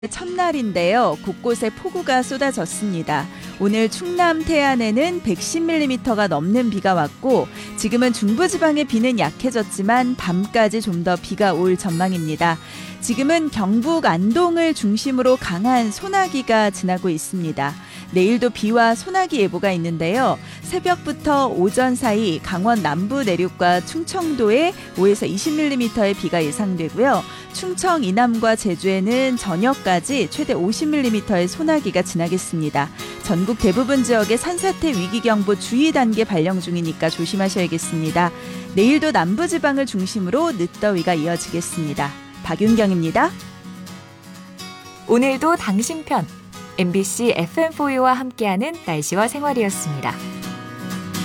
첫날인데요. 곳곳에 폭우가 쏟아졌습니다. 오늘 충남 태안에는 110mm가 넘는 비가 왔고 지금은 중부지방의 비는 약해졌지만 밤까지 좀 더 비가 올 전망입니다. 지금은 경북 안동을 중심으로 강한 소나기가 지나고 있습니다. 내일도 비와 소나기 예보가 있는데요. 새벽부터 오전 사이 강원 남부 내륙과 충청도에 5에서 20mm의 비가 예상되고요. 충청 이남과 제주에는 저녁까지 최대 50mm의 소나기가 지나겠습니다. 전국 대부분 지역에 산사태 위기경보 주의 단계 발령 중이니까 조심하셔야겠습니다. 내일도 남부지방을 중심으로 늦더위가 이어지겠습니다. 박윤경입니다. 오늘도 당신 편 MBC FM4U와 함께하는 날씨와 생활이었습니다.